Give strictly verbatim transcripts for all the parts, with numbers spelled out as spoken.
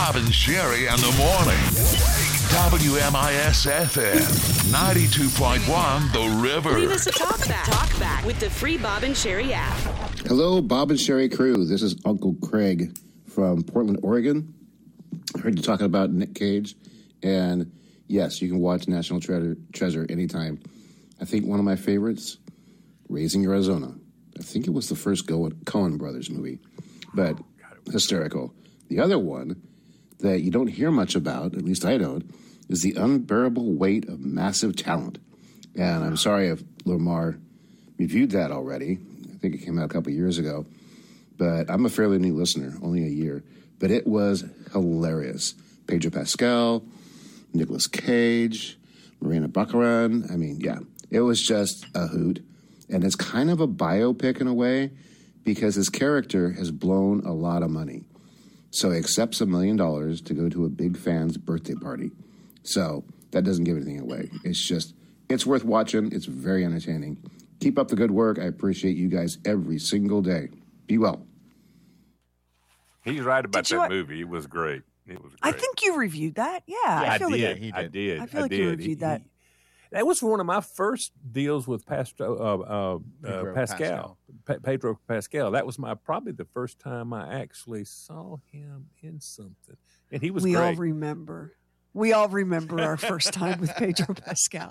Bob and Sherry in the morning. W M I S F M ninety-two point one The River. Leave us a talk back. Talk back with the free Bob and Sherry app. Hello, Bob and Sherry crew. This is Uncle Craig from Portland, Oregon. I heard you talking about Nick Cage, and yes, you can watch National Treasure, Treasure anytime. I think one of my favorites, Raising Arizona. I think it was the first Coen Brothers movie, but hysterical. The other one that you don't hear much about, at least I don't, is The Unbearable Weight of Massive Talent. And I'm sorry if Lamar reviewed that already. I think it came out a couple years ago. But I'm a fairly new listener, only a year. But it was hilarious. Pedro Pascal, Nicolas Cage, Morena Baccarin. I mean, yeah, it was just a hoot. And it's kind of a biopic in a way because his character has blown a lot of money. So he accepts a million dollars to go to a big fan's birthday party. So that doesn't give anything away. It's just, it's worth watching. It's very entertaining. Keep up the good work. I appreciate you guys every single day. Be well. He's right about Did you- that movie. It was great. It was I great. think you reviewed that. Yeah, Yeah, I feel did. like He I did. I feel I like did. you reviewed He- that. he- that was one of my first deals with Pastor, uh, uh, Pedro uh, Pascal, Pascal. Pe- Pedro Pascal. That was my probably the first time I actually saw him in something, and he was we great. all remember. We all remember our first time with Pedro Pascal.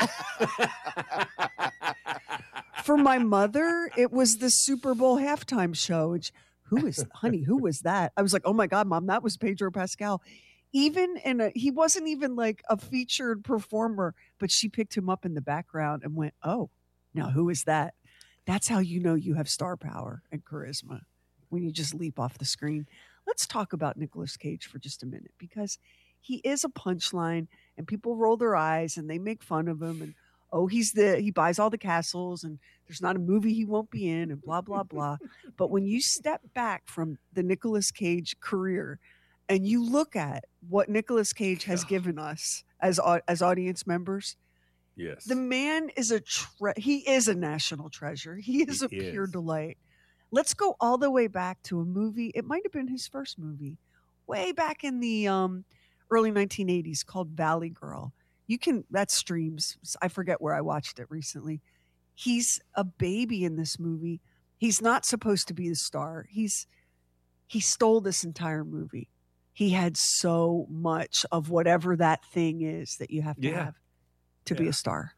For my mother, it was the Super Bowl halftime show. And she, who is, honey, who was that? I was like, oh my God, Mom, that was Pedro Pascal. Even in a, he wasn't even like a featured performer, but she picked him up in the background and went, oh, now who is that? That's how you know you have star power and charisma, when you just leap off the screen. Let's talk about Nicolas Cage for just a minute, because he is a punchline and people roll their eyes and they make fun of him. And, oh, he's the, he buys all the castles and there's not a movie he won't be in and blah, blah, blah. But when you step back from the Nicolas Cage career and you look at what Nicolas Cage has given us as, as audience members, Yes, the man is a, tre- he is a national treasure. He is He a pure is. delight. Let's go all the way back to a movie. It might have been his first movie, way back in the um, early nineteen eighties, called Valley Girl. You can, that streams. I forget where I watched it recently. He's a baby in this movie. He's not supposed to be the star. He's, he stole this entire movie. He had so much of whatever that thing is that you have to Yeah. have to be Yeah. a star.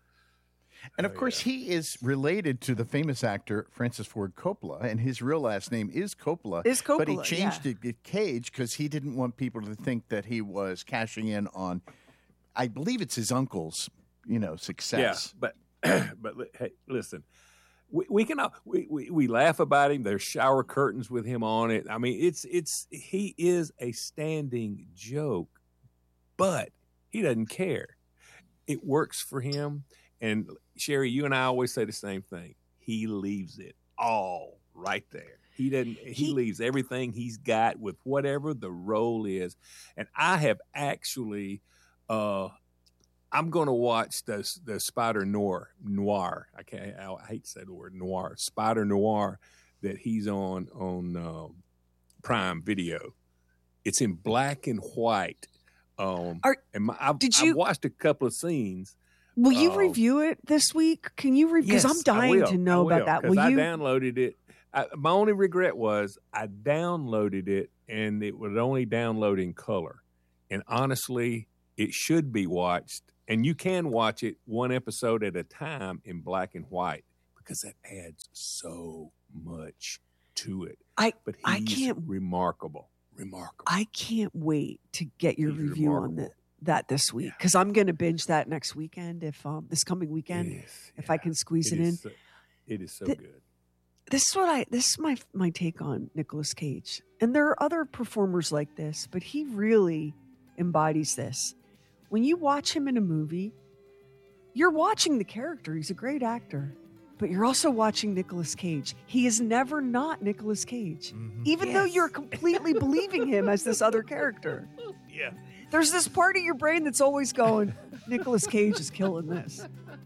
And of Oh, course, yeah. he is related to the famous actor Francis Ford Coppola, and his real last name is Coppola. Is but he Coppola, changed yeah. it to Cage because he didn't want people to think that he was cashing in on, I believe it's his uncle's, you know, success. Yeah, but but li- hey, listen, we, we can all, we, we we laugh about him. There's shower curtains with him on it. I mean, it's it's he is a standing joke, but he doesn't care. It works for him. And Sherry, you and I always say the same thing. He leaves it all right there. He doesn't. He, He- leaves everything he's got with whatever the role is. And I have actually. Uh, I'm going to watch the the Spider Noir Noir. I can't. I hate to say the word noir. Spider Noir that he's on on um, Prime Video. It's in black and white. Um, Are- and my, I've, did I've you- watched a couple of scenes. Will you Oh. review it this week? Can you review? Because I'm Yes, I dying will. to know I about that. Because Will I you? downloaded it. I, my only regret was I downloaded it and it would only download in color. And honestly, it should be watched. And you can watch it one episode at a time in black and white because that adds so much to it. I But he's I can't remarkable. Remarkable. I can't wait to get your He's review on remarkable. that that this week, because I'm going to binge that next weekend if um this coming weekend Yes, if yeah. I can squeeze it, is in. so- it is so The- good. This is what I this is my my take on Nicolas Cage. And there are other performers like this, but he really embodies this. When you watch him in a movie, you're watching the character. He's a great actor, but you're also watching Nicolas Cage. He is never not Nicolas Cage, even though Yes. you're completely believing him as this other character. Yeah. There's this part of your brain that's always going, Nicolas Cage is killing this.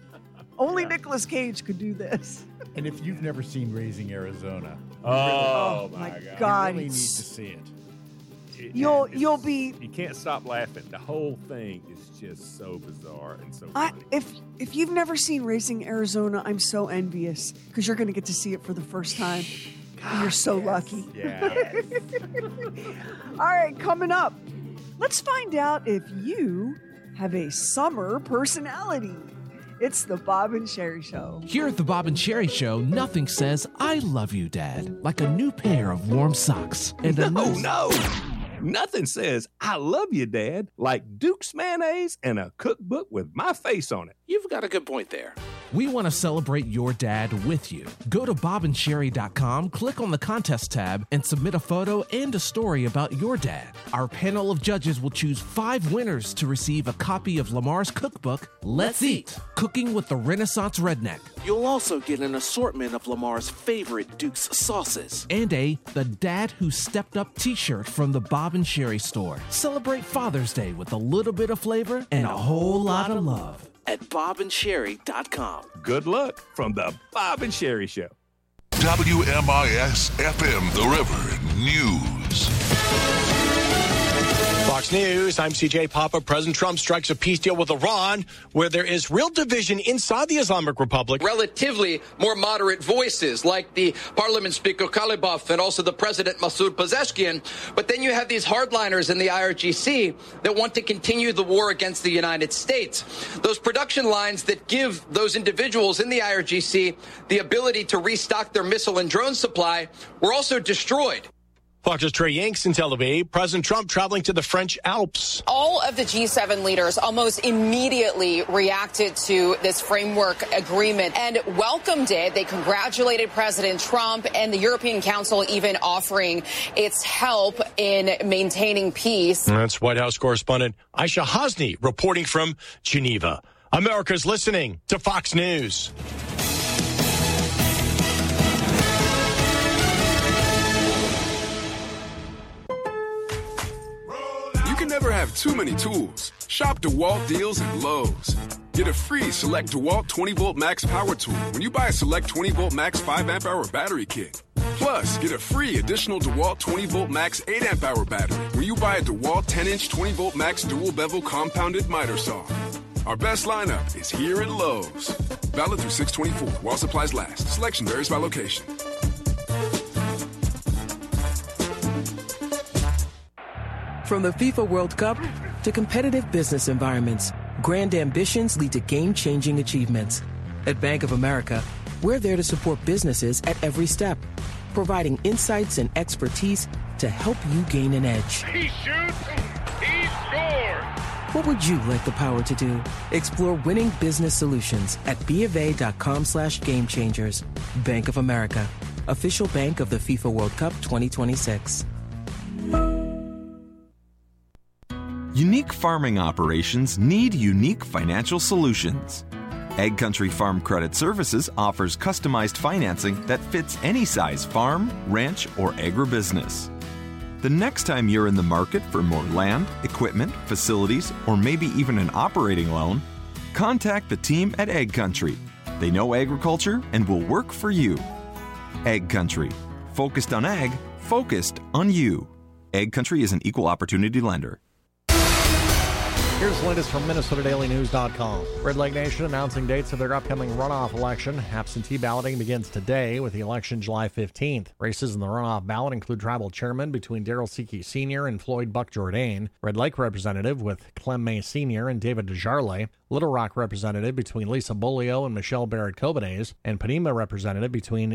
Only Nicolas Cage could do this. And if you've never seen Raising Arizona, Oh, my my God. God. you really need it's- to see it. you'll it's- you'll be. You can't stop laughing. The whole thing is just so bizarre and so I, funny. if if you've never seen Raising Arizona, I'm so envious because you're going to get to see it for the first time. You're so lucky. Yeah. All right, coming up, let's find out if you have a summer personality. It's the Bob and Sherry Show. Here at the Bob and Sherry Show, nothing says "I love you, Dad" like a new pair of warm socks and a No, nice- no. Nothing says "I love you, Dad" like Duke's mayonnaise and a cookbook with my face on it. You've got a good point there. We want to celebrate your dad with you. Go to bob and sherry dot com, click on the contest tab, and submit a photo and a story about your dad. Our panel of judges will choose five winners to receive a copy of Lamar's cookbook, Let's Eat, Cooking with the Renaissance Redneck, You'll also get an assortment of Lamar's favorite Duke's sauces. and a The Dad Who Stepped Up t-shirt from the Bob and Sherry store. Celebrate Father's Day with a little bit of flavor and a whole lot of love. At bob and sherry dot com. Good luck from the Bob and Sherry Show. W M I S F M, The River News. Fox News, I'm C J Papa. President Trump strikes a peace deal with Iran where there is real division inside the Islamic Republic. Relatively more moderate voices like the Parliament Speaker Kalibov and also the President Masoud Pezeshkian. But then you have these hardliners in the I R G C that want to continue the war against the United States. Those production lines that give those individuals in the I R G C the ability to restock their missile and drone supply were also destroyed. Fox's Trey Yanks in Tel Aviv. President Trump traveling to the French Alps. All of the G seven leaders almost immediately reacted to this framework agreement and welcomed it. They congratulated President Trump, and the European Council even offering its help in maintaining peace. That's White House correspondent Aisha Hasni reporting from Geneva. America's listening to Fox News. You can never have too many tools. Shop DeWalt deals at Lowe's. Get a free Select DeWalt twenty volt Max power tool when you buy a Select twenty volt Max five amp hour battery kit. Plus, get a free additional DeWalt twenty volt Max eight amp hour battery when you buy a DeWalt ten inch twenty volt Max dual bevel compounded miter saw. Our best lineup is here at Lowe's. Valid through six twenty-four while supplies last. Selection varies by location. From the FIFA World Cup to competitive business environments, grand ambitions lead to game-changing achievements. At Bank of America, we're there to support businesses at every step, providing insights and expertise to help you gain an edge. He shoots, he scores! What would you like the power to do? Explore winning business solutions at BofA.com slash game changers. Bank of America, official bank of the FIFA World Cup twenty twenty-six. Unique farming operations need unique financial solutions. Egg Country Farm Credit Services offers customized financing that fits any size farm, ranch, or agribusiness. The next time you're in the market for more land, equipment, facilities, or maybe even an operating loan, contact the team at Egg Country. They know agriculture and will work for you. Egg Country. Focused on ag, focused on you. Egg Country is an equal opportunity lender. Here's the latest from Minnesota Daily News dot com. Red Lake Nation announcing dates of their upcoming runoff election. Absentee balloting begins today with the election July fifteenth. Races in the runoff ballot include tribal chairman between Darrell Seekey Senior and Floyd Buck Jourdain, Red Lake representative with Clem May Senior and David DeJarle, Little Rock representative between Lisa Bolio and Michelle Barrett Cobanez, and Panema representative between